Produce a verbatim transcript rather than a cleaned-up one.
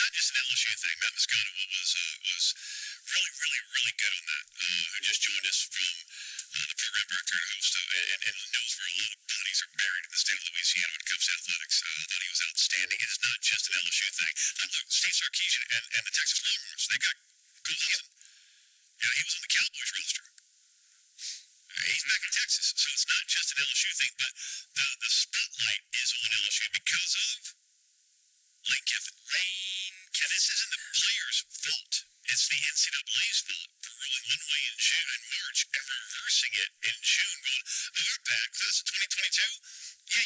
not just an L S U thing. Matt Moscato was uh, was really, really, really good on that. Uh, who just joined us from uh, the program director and host of, and, and knows where a lot of bodies are buried in the state of Louisiana when it comes to athletics. Uh, I thought he was outstanding. It's not just an L S U thing. I look, Steve Sarkisian and, and the Texas Longhorns, they got good season. Yeah, he was on the Cowboys roster. He's back in Texas, so it's not just an L S U thing, but the, the spotlight is on L S U because of Lane Kiffin. Lane Kiffin. This isn't the players' fault. It's the N C double A's fault for ruling one way in June and March and reversing it in June. Going, oh, we're back. This is twenty twenty-two. Yeah,